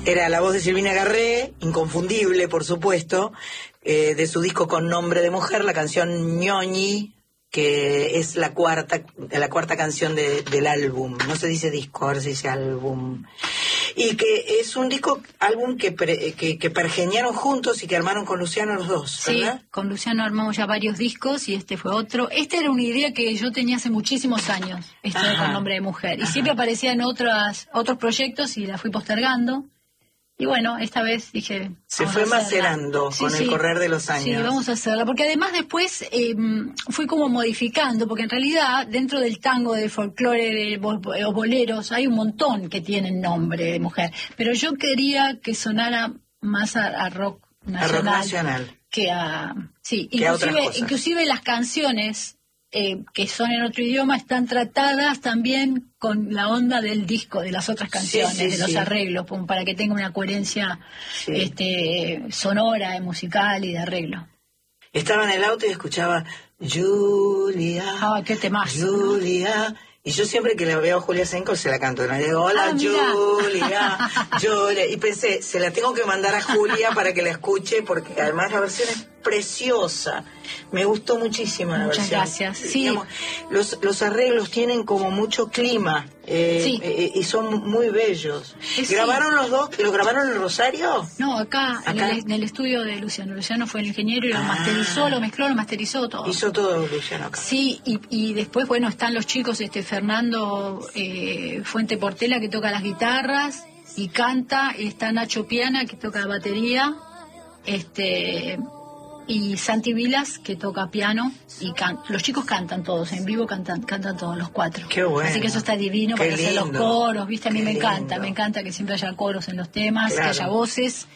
Era la voz de Silvina Garré, inconfundible, por supuesto, de su disco Con Nombre de Mujer, la canción Ñoñi, que es la cuarta canción del álbum. No se dice disco, ahora se dice álbum. Y que es un álbum que pergeñaron juntos y que armaron con Luciano los dos, ¿verdad? Sí, con Luciano armamos ya varios discos y este fue otro. Esta era una idea que yo tenía hace muchísimos años, de Con Nombre de Mujer. Y siempre aparecía en otros proyectos y la fui postergando. Y bueno, esta vez dije... Se fue macerando con el correr de los años. Sí, vamos a hacerla. Porque además después fui como modificando, porque en realidad dentro del tango, del folclore, de boleros, hay un montón que tienen nombre de mujer. Pero yo quería que sonara más a rock nacional. A rock nacional. Que a... Sí, que inclusive las canciones... que son en otro idioma, están tratadas también con la onda del disco, de las otras canciones, de los arreglos, para que tenga una coherencia sonora, musical y de arreglo. Estaba en el auto y escuchaba Julia. Ah, qué temazo. Julia. ¿No? Y yo siempre que la veo a Julia Senko se la canto. Le digo, hola Julia, Julia. Y pensé, se la tengo que mandar a Julia para que la escuche, porque además la versión es preciosa. Me gustó muchísimo la versión. Muchas gracias. Sí. Digamos, los arreglos tienen como mucho clima y son muy bellos. ¿Grabaron los dos? ¿Lo grabaron en Rosario? No, acá. En el estudio de Luciano. Luciano fue el ingeniero y lo masterizó, lo mezcló, lo masterizó todo. Hizo todo Luciano acá. Sí, y después, bueno, están los chicos, Fernando Fuente Portela, que toca las guitarras y canta, está Nacho Piana, que toca la batería, y Santi Vilas, que toca piano, y los chicos cantan todos, en vivo cantan todos los cuatro. Qué bueno. Así que eso está divino para hacer los coros, ¿viste? A mí me encanta que siempre haya coros en los temas, que haya voces.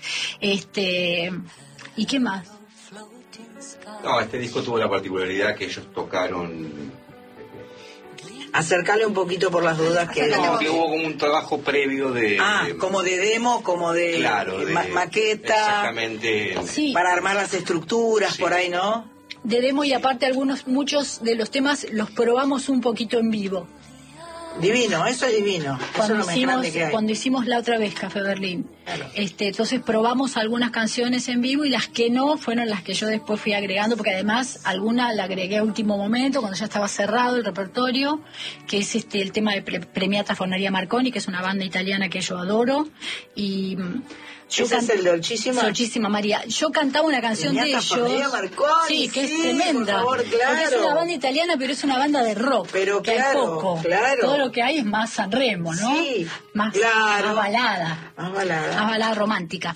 ¿Y qué más? No, este disco tuvo la particularidad que ellos tocaron... Acercarle un poquito por las dudas que hubo como un trabajo previo de... como de demo, como de, de maqueta. Exactamente. Sí. Para armar las estructuras, por ahí, ¿no? De demo, y aparte muchos de los temas los probamos un poquito en vivo. Divino, eso es divino. Cuando hicimos la otra vez Café Berlín, claro. Entonces probamos algunas canciones en vivo y las que no fueron las que yo después fui agregando, porque además alguna la agregué a último momento cuando ya estaba cerrado el repertorio, que es el tema de Premiata Forneria Marconi, que es una banda italiana que yo adoro, y ¿ese es el Dolcísima? Dolcísima María. Yo cantaba una canción de ellos. Marconi, que es tremenda. Por favor, claro. Porque es una banda italiana, pero es una banda de rock. Pero que hay poco. Claro. Todo lo que hay es más Sanremo, ¿no? Sí, más balada. Más balada romántica.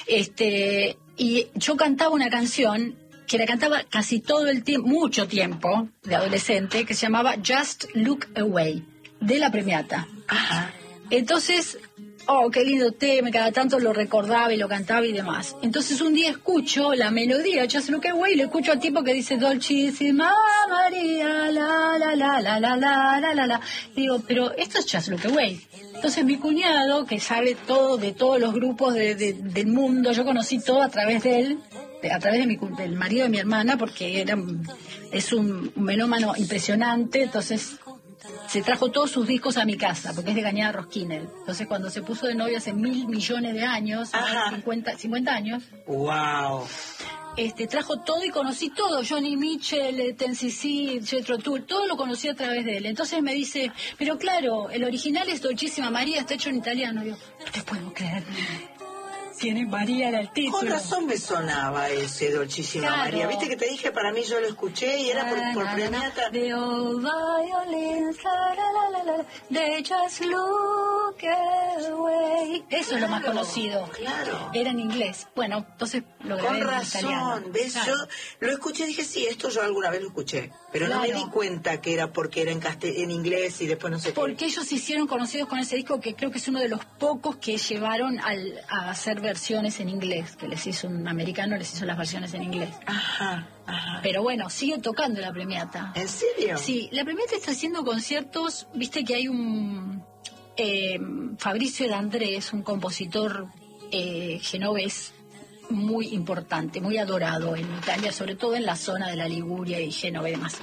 Y yo cantaba una canción que la cantaba casi todo el tiempo, mucho tiempo, de adolescente, que se llamaba Just Look Away, de la Premiata. Ajá. Entonces... qué lindo tema, cada tanto lo recordaba y lo cantaba y demás. Entonces un día escucho la melodía, Just Look Away, y le escucho al tipo que dice Dolcísima María, la la la la la la la la la. Y digo, pero esto es Just Look Away. Entonces mi cuñado, que sabe todo de todos los grupos del mundo, yo conocí todo a través de él, a través del marido de mi hermana, porque es un melómano impresionante, entonces... se trajo todos sus discos a mi casa, porque es de Cañada Rosquinel. Entonces, cuando se puso de novio hace 1.000 millones de años, 50 años... ¡Wow! Trajo todo y conocí todo. Johnny Mitchell, Ten cc, Jethro Tull, todo lo conocí a través de él. Entonces me dice, pero claro, el original es Dolcísima María, está hecho en italiano. Y yo, no te puedo creer. Tiene María en el título. Con razón me sonaba ese Dolcísima María. Viste que te dije, para mí yo lo escuché y era por Premiata. The old violins, they just look away. Eso es lo más conocido. Claro. Era en inglés. Bueno, entonces lo grabé en italiano. Con razón, ¿ves? Claro. Yo lo escuché y dije, sí, esto yo alguna vez lo escuché. Pero no me di cuenta que era porque era en inglés y después no sé qué. Porque ellos se hicieron conocidos con ese disco, que creo que es uno de los pocos que llevaron a hacer versiones en inglés, que les hizo un americano, les hizo las versiones en inglés. Ajá. Pero bueno, sigue tocando la Premiata. ¿En serio? Sí, la Premiata está haciendo conciertos, viste que hay un Fabricio D'Andrés, un compositor genovés muy importante, muy adorado en Italia, sobre todo en la zona de la Liguria y Génova y demás.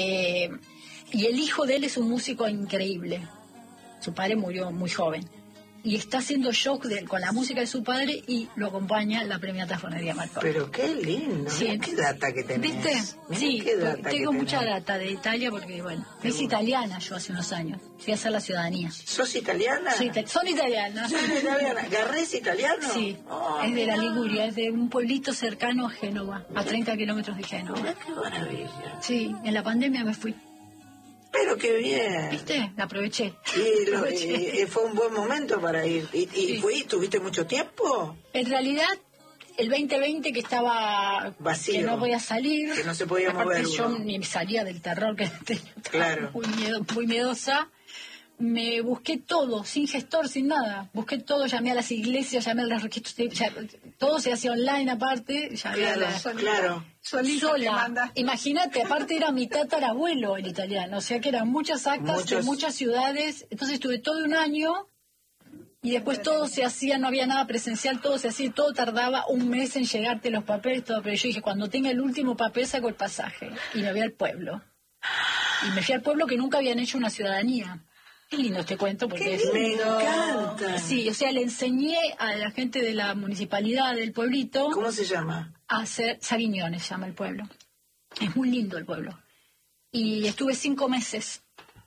Y el hijo de él es un músico increíble. Su padre murió muy joven. y está haciendo shock con la música de su padre y lo acompaña la Premiata Fonería Marconi. Pero qué lindo, Sí. mirá qué data que tenés. ¿Viste? Mirá Sí, qué data tengo que mucha tenés. data de Italia porque, bueno, es italiana yo hace unos años. Fui a hacer la ciudadanía. ¿Sos italiana? Son italianas. ¿Sos italiana? ¿Garré es italiano? Sí, Oh, es de la mirá. Liguria, es de un pueblito cercano a Génova, a 30 kilómetros de Mirá Génova. qué maravilla. Sí, en la pandemia me fui, Pero qué bien. ¿viste? La aproveché. Y fue un buen momento para ir. ¿Y Sí. tuviste mucho tiempo? En realidad, el 2020 que estaba Vacío. que no podía salir, Que no se podía aparte mover yo uno. ni salía del terror que tenía, estaba Claro. muy miedosa. Me busqué todo, sin gestor, sin nada. Busqué todo, llamé a las iglesias, llamé a los registros, todo se hacía online aparte. Llamé a Claro, la- claro. Solita te sola. manda. Imagínate, aparte era mi tatarabuelo el italiano, o sea que eran muchas actas de Muchos. muchas ciudades. Entonces estuve todo un año y después todo se hacía, no había nada presencial, todo se hacía, todo tardaba un mes en llegarte los papeles, todo. Pero yo dije, cuando tenga el último papel saco el pasaje y me voy al pueblo. Y me fui al pueblo que nunca habían hecho una ciudadanía. Qué lindo este cuento porque es Me encanta. Sí, o sea, le enseñé a la gente de la municipalidad del pueblito ¿Cómo se llama? a hacer Saguiñones, se llama el pueblo. Es muy lindo el pueblo. Y estuve 5 meses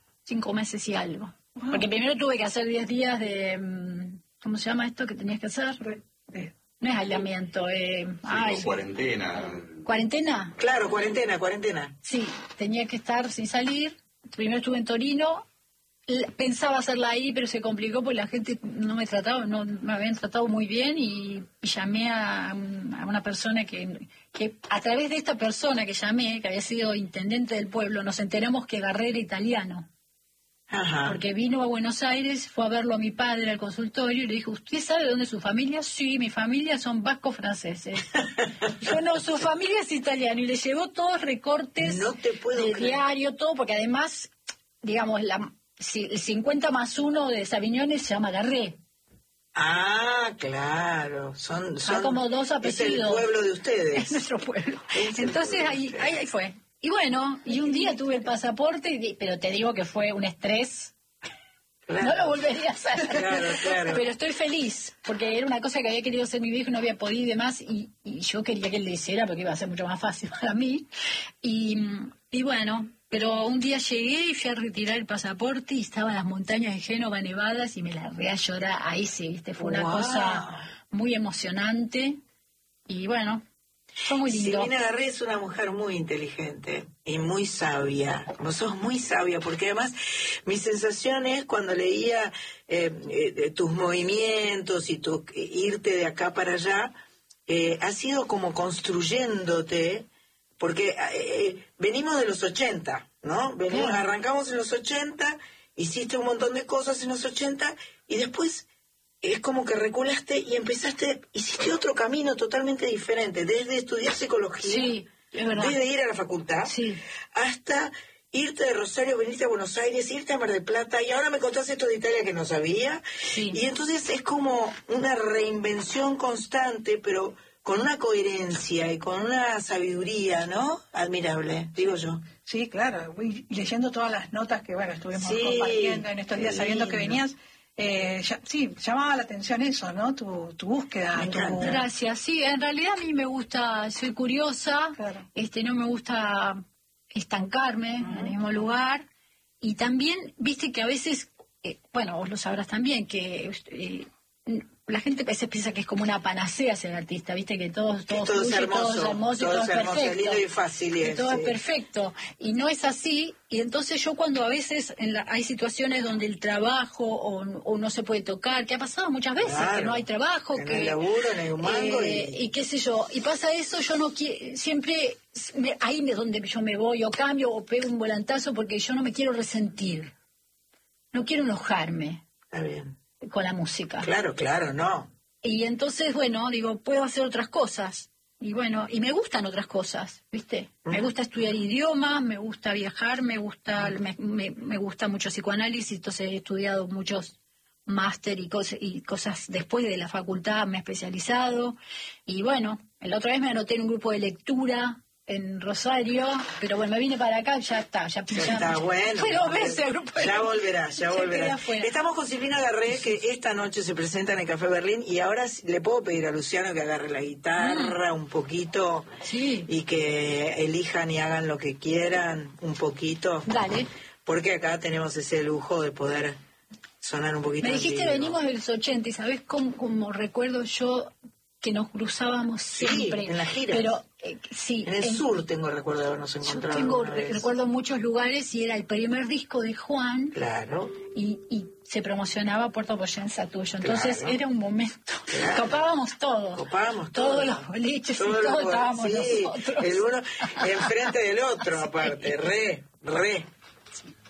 y algo. Porque primero tuve que hacer 10 días de... ¿Cómo se llama esto que tenías que hacer? No es aislamiento, Sí, cuarentena. ¿cuarentena? Claro, cuarentena. Sí, tenía que estar sin salir. Primero estuve en Torino. Pensaba hacerla ahí, pero se complicó porque la gente no me trataba, no me habían tratado muy bien y llamé a una persona que a través de esta persona que llamé, que había sido intendente del pueblo, nos enteramos que Garré era italiano. Ajá. Porque vino a Buenos Aires, fue a verlo a mi padre al consultorio y le dijo, ¿usted sabe dónde es su familia? Sí, mi familia son vascos franceses. Yo no, su familia es italiana y le llevó todos recortes No te puedo de creer. diario, todo, porque además, digamos, el 50 más 1 de Saviñones se llama Garré. Ah, claro. Son como dos Es el apellidos. pueblo de Es ustedes. nuestro pueblo. Es el Entonces pueblo. ahí fue. Y bueno, y un día tuve el pasaporte, pero te digo que fue un estrés. Claro. No lo volvería a hacer. Claro. Pero estoy feliz, porque era una cosa que había querido hacer mi viejo y no había podido y demás, y yo quería que él lo hiciera porque iba a ser mucho más fácil para mí. Y bueno, pero un día llegué y fui a retirar el pasaporte y estaban las montañas de Génova nevadas y me largué a llorar. Ahí sí, ¿viste? Fue una Wow. cosa muy emocionante y bueno, fue muy lindo. Silvina Garré es una mujer muy inteligente y muy sabia. Vos sos muy sabia, porque además mi sensación es cuando leía tus movimientos y tu irte de acá para allá, has ido como construyéndote, porque venimos de los 80, ¿no? Claro. Arrancamos en los 80, hiciste un montón de cosas en los 80 y después... Es como que reculaste y hiciste otro camino totalmente diferente, desde estudiar psicología, Sí, es verdad. desde ir a la facultad, Sí. hasta irte de Rosario, venirte a Buenos Aires, irte a Mar del Plata, y ahora me contás esto de Italia que no sabía. Sí. Y entonces es como una reinvención constante, pero con una coherencia y con una sabiduría, ¿no? Admirable, digo yo. Sí, claro, voy leyendo todas las notas que, bueno, estuvimos Sí, compartiendo en estos días, qué sabiendo que lindo. venías. Sí, llamaba la atención eso, ¿no? Tu búsqueda. Me encanta. Gracias, sí, en realidad a mí me gusta, soy curiosa, Claro. no me gusta estancarme en el mismo lugar y también, viste que a veces, bueno, vos lo sabrás también, que la gente a veces piensa que es como una panacea ser artista, viste que todo todo es fluye, hermoso, todo es hermoso y todo todo es es hermoso, perfecto. lindo y fácil, Y todo sí. es perfecto. Y no es así. Y entonces yo cuando a veces hay situaciones donde el trabajo o no se puede tocar, que ha pasado muchas veces, Claro. que no hay trabajo, En que el laburo, no hay un mango y qué sé yo. Y pasa eso, yo no quiero, siempre ahí es donde yo me voy, o cambio, o pego un volantazo, porque yo no me quiero resentir. No quiero enojarme Está bien. con la música. Claro, no. Y entonces, bueno, digo, puedo hacer otras cosas. Y bueno, y me gustan otras cosas, ¿viste? Me gusta estudiar idiomas, me gusta viajar, me gusta mucho psicoanálisis, entonces he estudiado muchos máster y cosas después de la facultad, me he especializado. Y bueno, la otra vez me anoté en un grupo de lectura en Rosario, pero bueno, me vine para acá, ya está, ya está bueno. Fue 2 veces el grupo. Ya volverá. Estamos con Silvina Garré, que esta noche se presenta en el Café Berlín, y ahora le puedo pedir a Luciano que agarre la guitarra un poquito, sí, y que elijan y hagan lo que quieran un poquito. Dale. Porque acá tenemos ese lujo de poder sonar un poquito. Me dijiste antiguo. venimos de los 80, y ¿sabés cómo recuerdo yo que nos cruzábamos siempre? Sí, en las giras. Pero sí, en el sur tengo recuerdo de habernos encontrado. Yo tengo alguna vez. recuerdo muchos lugares, y era el primer disco de Juan. Claro. Y se promocionaba Puerto Poyenza Tuyo. Entonces Claro. era un momento. Claro. Copábamos todo. Todos los boliches y todo estábamos nosotros. El uno enfrente del otro, aparte. Re.